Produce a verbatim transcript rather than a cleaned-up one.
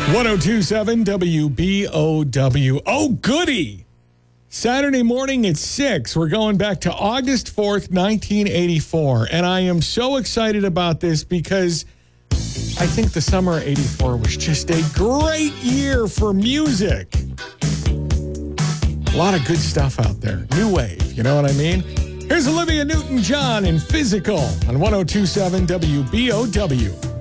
ten twenty-seven W B O W. Oh, goody! Saturday morning at six. We're going back to August fourth, nineteen eighty-four. And I am so excited about this because I think the summer of eighty-four was just a great year for music. A lot of good stuff out there. New wave, you know what I mean? Here's Olivia Newton-John in Physical on ten twenty-seven W B O W.